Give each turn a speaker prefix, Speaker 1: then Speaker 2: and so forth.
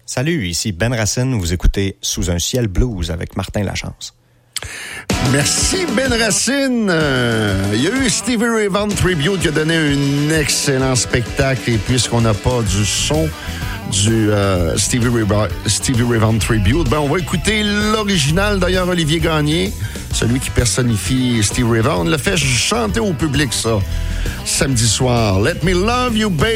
Speaker 1: Salut, ici Ben Racine, vous écoutez Sous un ciel blues avec Martin Lachance.
Speaker 2: Merci Ben Racine. Il y a eu Stevie Ray Vaughan Tribute qui a donné un excellent spectacle, et puisqu'on n'a pas du son du Stevie Ray Vaughan Tribute, on va écouter l'original. D'ailleurs, Olivier Gagné, celui qui personnifie Stevie Ray Vaughan, l'a fait chanter au public ça samedi soir. Let me love you, baby.